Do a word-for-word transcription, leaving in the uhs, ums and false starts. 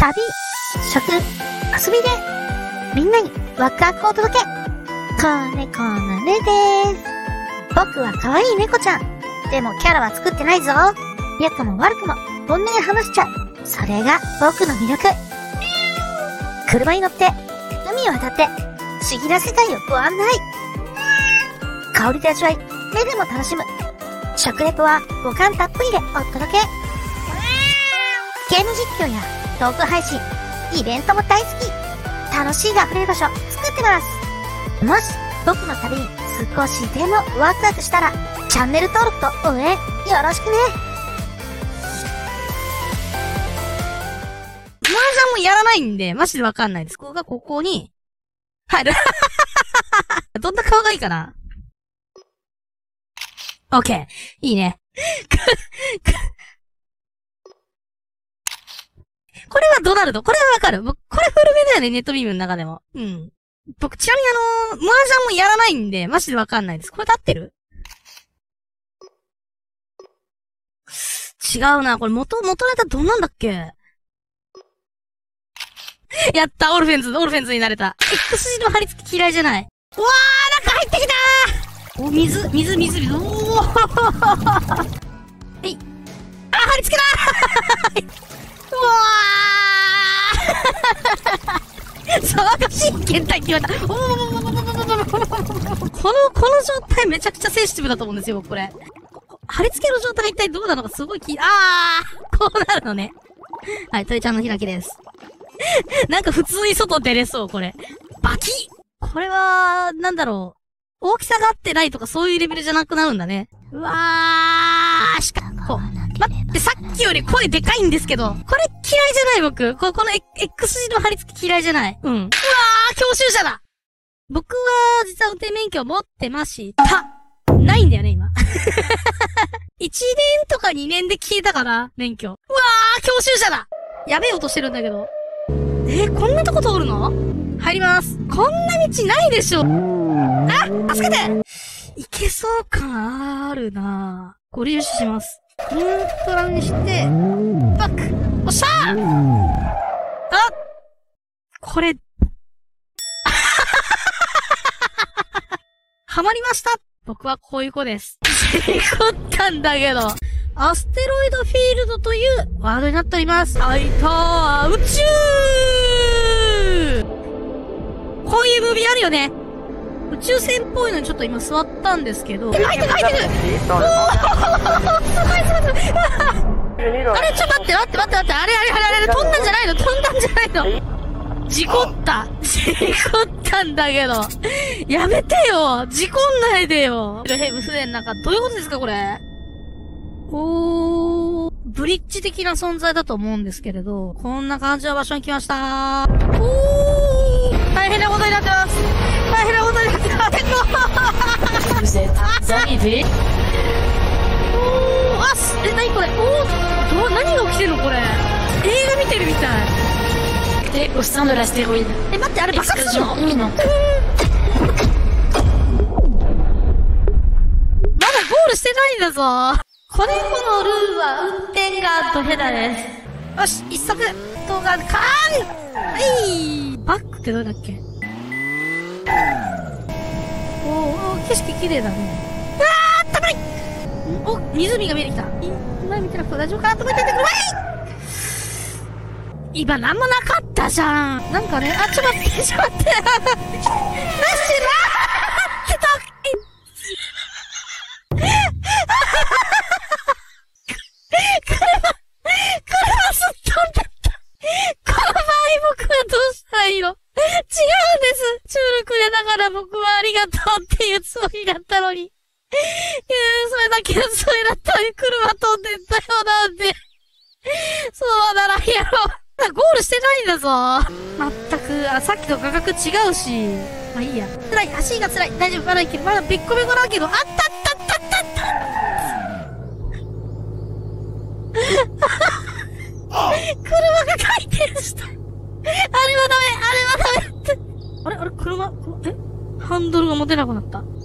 旅、食、遊びで、みんなにワクワクをお届け。子猫のねでーす。僕は可愛い猫ちゃん。でもキャラは作ってないぞ。良くも悪くも本音で話しちゃう。それが僕の魅力。車に乗って、海を渡って、不思議な世界をご案内。香りと味わい、目でも楽しむ。食レポは五感たっぷりでお届け。ゲーム実況やトーク配信、イベントも大好き。楽しいが溢れる場所作ってます。もし僕の旅に少しでもワクワクしたら、チャンネル登録と応援よろしくね。 麻雀もやらないんで、マジでわかんないです。ここがここに入る。どんな顔がいいかな？オッケー。いいね。これはドナルド。これはわかる。僕、これ古めだよね、ネットビームの中でも。うん。僕、ちなみにあのー、麻雀もやらないんで、マジでわかんないです。これで合ってる？違うな。これ元、元ネタどんなんだっけ？やった、オルフェンズ、オルフェンズになれた。X 字の貼り付き嫌いじゃない。うわー、中入ってきたー！お、水、水、水、水、おーえい。あ、貼り付けだーうわー騒がしい検体って言われた。おーこの、この状態めちゃくちゃセンシティブだと思うんですよ、僕これ。貼り付けの状態が一体どうなのかすごい気、あーこうなるのね。はい、鳥ちゃんの開きです。なんか普通に外出れそう、これ。バキッこれは、なんだろう。大きさが合ってないとかそういうレベルじゃなくなるんだね。うわーしかも、待って、さっきより声でかいんですけど、これ嫌いじゃない僕。こ、この X 字の貼り付き嫌いじゃない。うん。うわー教習者だ僕は、実は運転免許持ってました。ないんだよね、今。いちねんとかにねんで消えたかな免許。うわー教習者だやべえ音してるんだけど。えー、こんなとこ通るの？入ります。こんな道ないでしょ。あ、助けていけそう感あるなぁ。ご利用します。ニュートラルにして、バックおっしゃーあこれ、ハマりました僕はこういう子です。事故ったんだけど。アステロイドフィールドというワードになっております。あいたー宇宙こういうムービーあるよね。宇宙船っぽいのにちょっと今座ったんですけど。え、入ってる入ってるおーすごいすごいすごいあれちょっと待って待って待って待って。あれあれあれあれ飛んだんじゃないの飛んだんじゃないの事故った事故ったんだけど。やめてよ事故んないでよヘブ船の中どういうことですかこれおー、ブリッジ的な存在だと思うんですけれど、こんな感じの場所に来ましたー。おー、大変なことになってます。大変なことになってます。 Vous êtes arrivé. おー、あ、す、え、なにこれおー、ど、何が起きてんのこれ。映画見てるみたい。 Et au sein de l'astéroïde. え、待って、あれ爆発するの？ Explosion imminente. まだゴールしてないんだぞ。子猫のルーは運転がドヘダです。よし、一足動画、カーンはい、バックってどうだっけおー、景色綺麗だね。あー、高いお、湖が見えてきた。今見てなくて大丈夫かなと思っててください今なんもなかったじゃん。なんかね、あ、ちょっと待って、ちょっと待って。なしなーってた僕はありがとうっていうつもりだったのに。いやそれだけのつもりだったのに車飛んでったよなんて。そうならんやろ。ゴールしてないんだぞ。まったく、あ、さっきと価格違うし。まあいいや。辛い、足が辛い。大丈夫、まだいける。まだべっこべこだけど、あったったったったった車が回転した。あれはダメ、あれはダメって。あれあれ車、えハンドルが持てなくなった。